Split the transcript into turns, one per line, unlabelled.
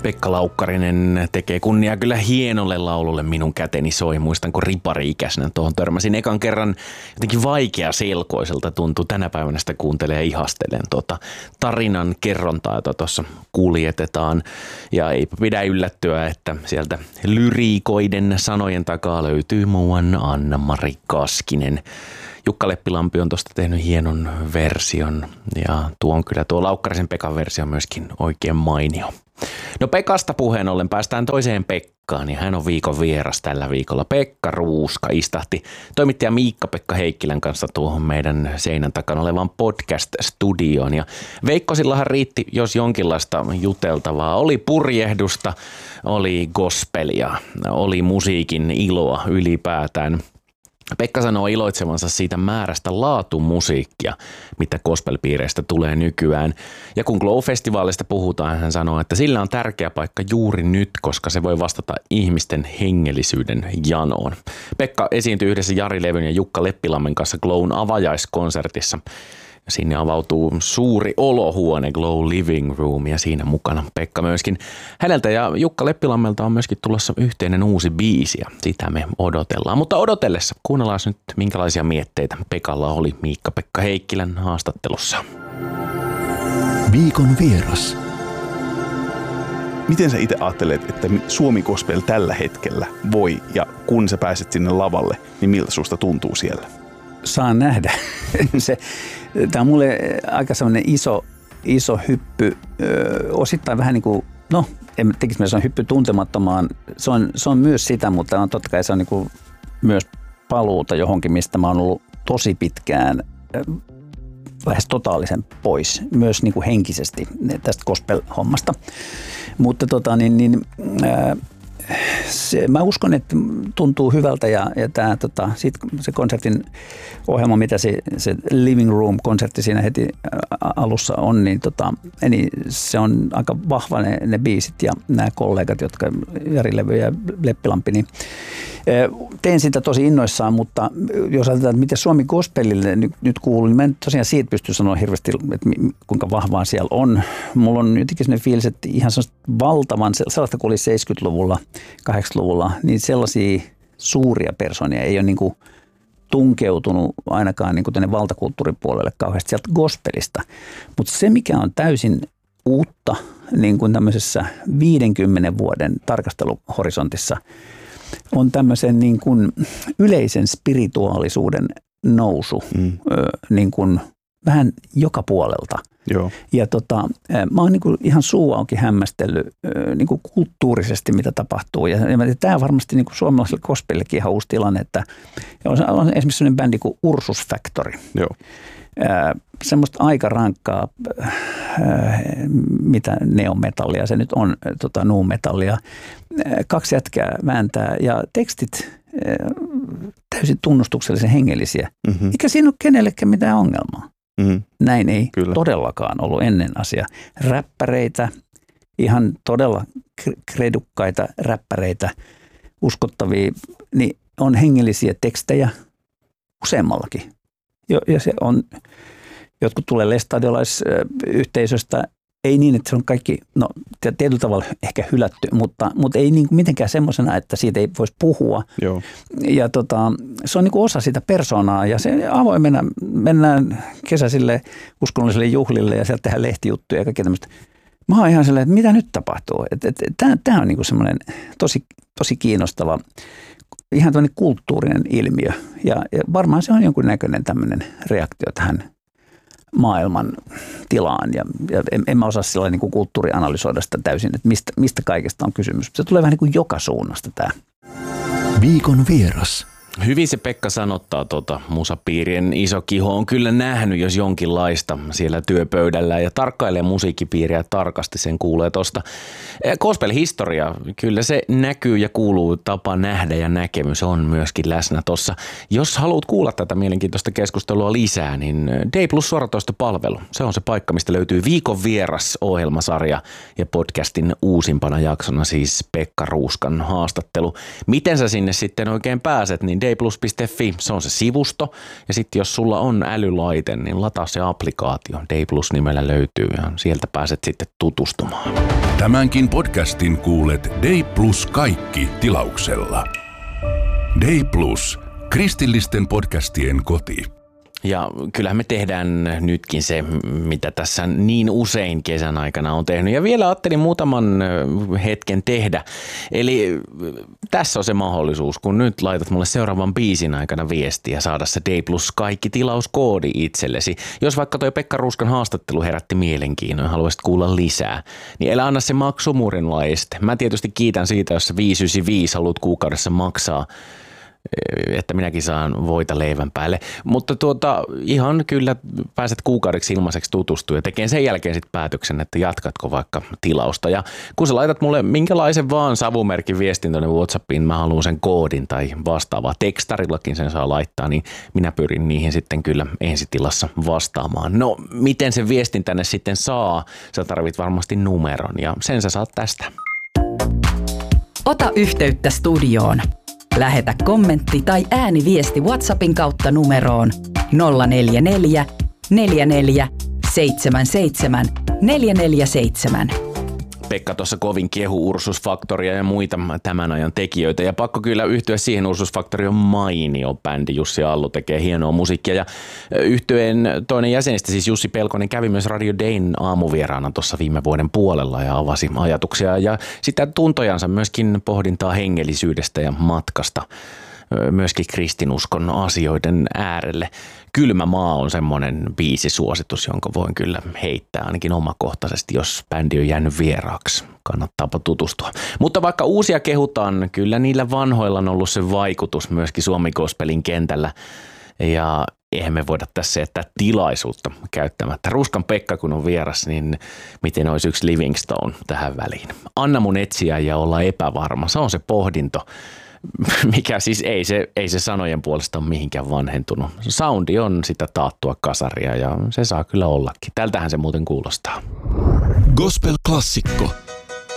Pekka Laukkarinen tekee kunniaa kyllä hienolle laululle Minun käteni soi. Muistan, kun ripari-ikäisenä tuohon törmäsin ekan kerran, jotenkin vaikeaselkoiselta tuntuu tänä päivänä sitä kuuntelee ja ihastelen tarinan kerrontaa, jota tuossa kuljetetaan. Ja ei pidä yllättyä, että sieltä lyriikoiden sanojen takaa löytyy muuan Anna-Mari Kaskinen. Jukka Leppilampi on tuosta tehnyt hienon version ja tuo Laukkarisen Pekan versio myöskin oikein mainio. No Pekasta puheen ollen päästään toiseen Pekkaan ja hän on viikon vieras tällä viikolla. Pekka Ruuska istahti toimittaja Miikka-Pekka Heikkilän kanssa tuohon meidän seinän takana olevan podcast-studioon. Ja Veikkosillahan riitti jos jonkinlaista juteltavaa. Oli purjehdusta, oli gospelia, oli musiikin iloa ylipäätään. Pekka sanoo iloitsevansa siitä määrästä laatumusiikkia, mitä gospelpiireistä tulee nykyään. Ja kun Glow-festivaalista puhutaan, hän sanoo, että sillä on tärkeä paikka juuri nyt, koska se voi vastata ihmisten hengellisyyden janoon. Pekka esiintyi yhdessä Jari Levyn ja Jukka Leppilammen kanssa Glown avajaiskonsertissa. Sinne avautuu suuri olohuone, Glow Living Room, ja siinä mukana Pekka myöskin. Häneltä ja Jukka Leppilammelta on myöskin tulossa yhteinen uusi biisi, ja sitä me odotellaan. Mutta odotellessa kuunnellaan nyt, minkälaisia mietteitä Pekalla oli Miikka-Pekka Heikkilän haastattelussa.
Viikon vieras.
Miten sä itse ajattelet, että Suomi Gospel tällä hetkellä voi, ja kun sä pääset sinne lavalle, niin miltä susta tuntuu siellä?
Saan nähdä. Tämä on mulle aika sellainen iso hyppy, osittain vähän niin kuin, no en tekisi mielessä, se on hyppy tuntemattomaan. Se on myös sitä, mutta on totta kai se on niin kuin myös paluuta johonkin, mistä mä oon ollut tosi pitkään lähes totaalisen pois, myös niin kuin henkisesti tästä gospel-hommasta. Mutta mä uskon, että tuntuu hyvältä ja tämä se konsertin ohjelma, mitä se Living Room-konsertti siinä heti alussa on, niin se on aika vahva ne biisit ja nämä kollegat, jotka Jari Levy ja Leppilampi, niin teen sitä tosi innoissaan, mutta jos ajatellaan, että miten Suomi Gospelille nyt kuuluu, niin mä en tosiaan siitä pysty sanoa hirveästi, että kuinka vahvaa siellä on. Mulla on jotenkin sellainen fiilis, että ihan valtavan, sellaista kuin oli 70-luvulla, 80-luvulla, niin sellaisia suuria persoonia ei ole niin kuin tunkeutunut ainakaan niin kuin tänne valtakulttuuripuolelle kauheasti sieltä gospelista. Mutta se, mikä on täysin uutta niin kuin tämmöisessä 50 vuoden tarkasteluhorisontissa, on tämmöisen niin kuin yleisen spirituaalisuuden nousu niin kuin vähän joka puolelta.
Joo.
Ja mä oon niin kuin ihan suu auki hämmästellyt niin kuin kulttuurisesti, mitä tapahtuu. Ja tämä on varmasti niin kuin suomalaiselle gospelillekin ihan uusi tilanne, että on esimerkiksi sellainen bändi kuin Ursus Factory.
Joo.
Semmoista aika rankkaa, mitä neometallia se nyt on, nu-metallia. 2 jätkää vääntää ja tekstit täysin tunnustuksellisen hengellisiä. Mm-hmm. Eikä siinä ole kenellekään mitään ongelmaa. Mm-hmm. Näin ei todellakaan ollut ennen asia. Räppäreitä, ihan todella kredukkaita räppäreitä, uskottavia, niin on hengellisiä tekstejä useammallakin. Ja se on, jotkut tulee lestadiolaisyhteisöstä, ei niin, että se on kaikki, no tietyllä tavalla ehkä hylätty, mutta ei niin kuin mitenkään semmoisena, että siitä ei voisi puhua.
Joo.
Ja se on niin kuin osa sitä persoonaa ja se avoimena mennään kesäisille uskonnollisille juhlille ja sieltä tehdään lehtijuttuja ja kaikkea tämmöistä. Mä oon ihan sellainen, että mitä nyt tapahtuu? Tämä on niin kuin semmoinen tosi kiinnostava, ihan tämmöinen kulttuurinen ilmiö ja varmaan se on jonkunnäköinen tämmöinen reaktio tähän maailman tilaan ja en mä osaa sillä niin kuin kulttuurianalysoida sitä täysin, että mistä kaikesta on kysymys. Se tulee vähän niin kuin joka suunnasta tämä.
Viikon vieras.
Hyvin se Pekka sanottaa musapiirien iso kiho on kyllä nähnyt jos jonkinlaista siellä työpöydällä ja tarkkailee musiikkipiiriä tarkasti, sen kuulee tuosta. Gospel-historia, kyllä se näkyy ja kuuluu, tapa nähdä ja näkemys on myöskin läsnä tuossa. Jos haluat kuulla tätä mielenkiintoista keskustelua lisää, niin D Plus suoratoistopalvelu, se on se paikka, mistä löytyy Viikon vieras -ohjelmasarja ja podcastin uusimpana jaksona siis Pekka Ruuskan haastattelu. Miten sä sinne sitten oikein pääset, niin dayplus.fi, se on se sivusto. Ja sitten jos sulla on älylaite, niin lataa se applikaatio. Dayplus nimellä löytyy ja sieltä pääset sitten tutustumaan.
Tämänkin podcastin kuulet Dayplus kaikki tilauksella. Dayplus, kristillisten podcastien koti.
Ja kyllähän me tehdään nytkin se, mitä tässä niin usein kesän aikana on tehnyt. Ja vielä ajattelin muutaman hetken tehdä. Eli tässä on se mahdollisuus, kun nyt laitat mulle seuraavan biisin aikana viestiä saada se Dayplus kaikki tilauskoodi itsellesi. Jos vaikka toi Pekka Ruuskan haastattelu herätti mielenkiinnon ja haluaisit kuulla lisää, niin älä anna se maksumuurin este. Mä tietysti kiitän siitä, jos 595 haluat kuukaudessa maksaa, että minäkin saan voita leivän päälle. Mutta ihan kyllä pääset kuukaudeksi ilmaiseksi tutustua ja tekee sen jälkeen sitten päätöksen, että jatkatko vaikka tilausta. Ja kun sä laitat mulle minkälaisen vaan savumerkin viestin tuonne WhatsAppiin, mä haluan sen koodin tai vastaavaa, tekstarillakin sen saa laittaa, niin minä pyrin niihin sitten kyllä ensitilassa vastaamaan. No, miten se viestin tänne sitten saa? Sä tarvit varmasti numeron ja sen sä saat tästä.
Ota yhteyttä studioon. Lähetä kommentti tai ääniviesti WhatsAppin kautta numeroon 044 44 77 447.
Pekka tuossa kovin kehu Ursus Factoria ja muita tämän ajan tekijöitä. Ja pakko kyllä yhtyä siihen, Ursus Factory on mainio bändi. Jussi Allu tekee hienoa musiikkia. Ja yhtyeen toinen jäsenistä, siis Jussi Pelkonen, kävi myös Radio Dayn aamuvieraana tuossa viime vuoden puolella ja avasi ajatuksia ja sitä tuntojansa myöskin pohdintaa hengellisyydestä ja matkasta myöskin kristinuskon asioiden äärelle. Kylmä maa on semmoinen biisisuositus, jonka voin kyllä heittää ainakin omakohtaisesti, jos bändi on jäänyt vieraaksi. Kannattaapa tutustua. Mutta vaikka uusia kehutaan, kyllä niillä vanhoilla on ollut se vaikutus myöskin Suomi-gospelin kentällä. Ja eihän me voida tässä jättää tilaisuutta käyttämättä. Ruskan Pekka kun on vieras, niin miten olisi yksi Livingstone tähän väliin. Anna mun etsiä ja olla epävarma. Se on se pohdinto. Mikä siis ei se sanojen puolesta ole mihinkään vanhentunut. Soundi on sitä taattua kasaria ja se saa kyllä ollakin. Tältähän se muuten kuulostaa.
Gospel-klassikko.